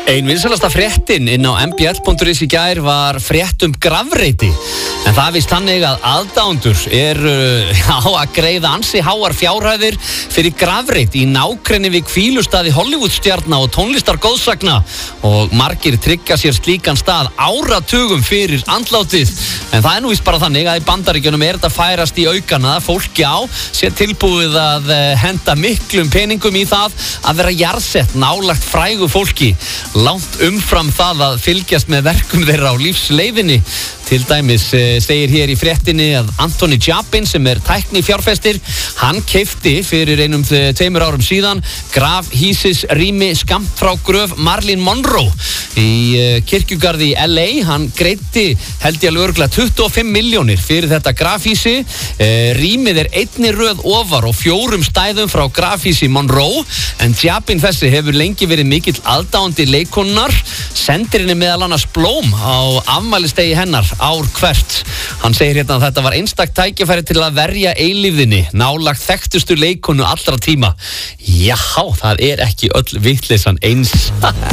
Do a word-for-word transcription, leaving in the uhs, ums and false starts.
Ein vinsælasta fréttin inn á m b l punktur is í gær var frétt um grafreiti. En það vist þannig að aðdáendur eru á að greiða ansi háar fjárhæðir fyrir grafreit í nágrenni við hvílustaði Hollywoodstjarna og tónlistargóðsagna og margir tryggja sér slíkan stað áratugum fyrir andlátið. En það er nú vist bara þannig að í Bandaríkjunum er þetta færast í aukana að fólki á sé tilbúið að henda miklum peningum í það að vera jarðsett nálagt frægu fólki, langt umfram það að fylgjast með verkum þeirra á lífsleiðinni. Til dæmis segir hér í fréttinni að Anthony Chapin, sem er tæknifjárfestir, hann keypti fyrir einum tveimur árum síðan grafhýsis rými skammt frá gröf Marilyn Monroe í kirkjugarði í L A. Hann greiddi held ég alveg örugglega tuttugu og fimm milljónir fyrir þetta grafhýsi. Rýmið er einni röð ofar og fjórum stæðum frá grafhýsi Monroe, en Chapin þessi hefur lengi verið mikill aðdáandi leikonunnar, sendir henni meðal annars blóm á afmælistegi hennar ár hvert. Hann segir hérna að þetta var einstakt tækifæri til að verja eilífðinni nálagt þekktustu leikonu allra tíma. Já, það er ekki öll vitleysan eins.